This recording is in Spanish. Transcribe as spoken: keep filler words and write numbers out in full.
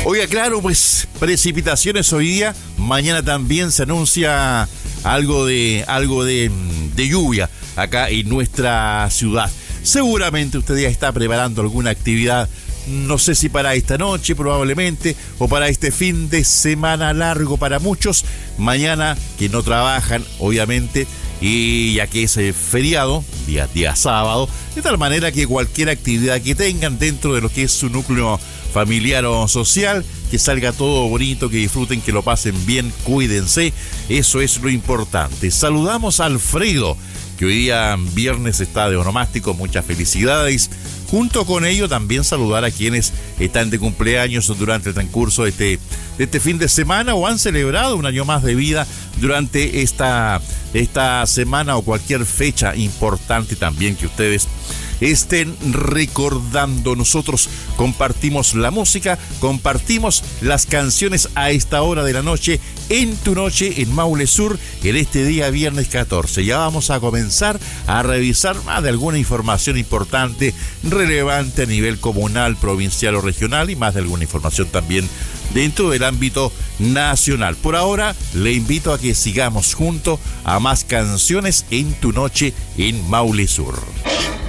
Oiga, claro, pues precipitaciones hoy día, mañana también se anuncia algo de algo de, de lluvia acá en nuestra ciudad. Seguramente usted ya está preparando alguna actividad, no sé si para esta noche probablemente, o para este fin de semana largo para muchos. Mañana que no trabajan, obviamente, y ya que es feriado, día, día sábado, de tal manera que cualquier actividad que tengan dentro de lo que es su núcleo familiar o social, que salga todo bonito, que disfruten, que lo pasen bien, cuídense, eso es lo importante. Saludamos a Alfredo, que hoy día viernes está de onomástico, muchas felicidades. Junto con ello también saludar a quienes están de cumpleaños durante el transcurso de este, de este fin de semana o han celebrado un año más de vida durante esta, esta semana o cualquier fecha importante también que ustedes estén recordando. Nosotros compartimos la música, compartimos las canciones a esta hora de la noche, en tu noche en Maule Sur, en este día viernes catorce. Ya vamos a comenzar a revisar más de alguna información importante, relevante a nivel comunal, provincial o regional, y más de alguna información también dentro del ámbito nacional. Por ahora, le invito a que sigamos junto a más canciones en tu noche en Maule Sur.